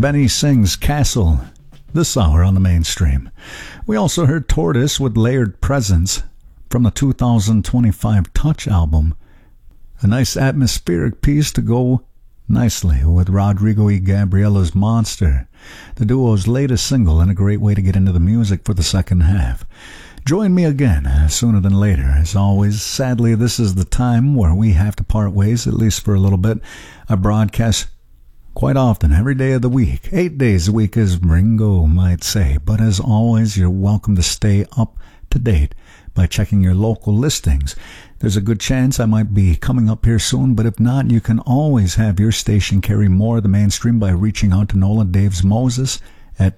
Benny sings Castle this hour on the mainstream. We also heard Tortoise with Layered Presence from the 2025 Touch album. A nice atmospheric piece to go nicely with Rodrigo y Gabriella's Monster, the duo's latest single, and a great way to get into the music for the second half. Join me again sooner than later. As always, sadly, this is the time where we have to part ways, at least for a little bit. I broadcast quite often, every day of the week, 8 days a week, as Ringo might say. But as always, you're welcome to stay up to date by checking your local listings. There's a good chance I might be coming up here soon, but if not, you can always have your station carry more of the mainstream by reaching out to Nola Daves Moses at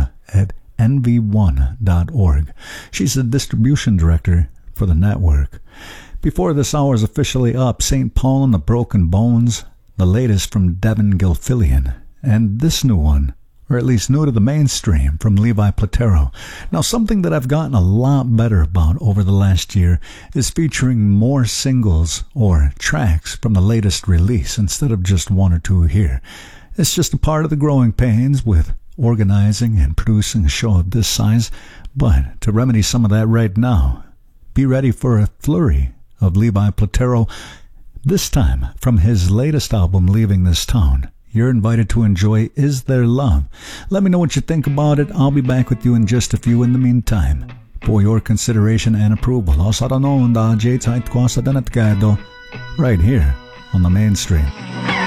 nola@nv1.org. She's the distribution director for the network. Before this hour is officially up, St. Paul and the Broken Bones, the latest from Devin Gilfillian, and this new one, or at least new to the mainstream, from Levi Platero. Now, something that I've gotten a lot better about over the last year is featuring more singles or tracks from the latest release instead of just one or two here. It's just a part of the growing pains with organizing and producing a show of this size, but to remedy some of that right now, be ready for a flurry of Levi Platero, this time from his latest album, Leaving This Town. You're invited to enjoy Is There Love? Let me know what you think about it. I'll be back with you in just a few. In the meantime, for your consideration and approval, right here on the mainstream.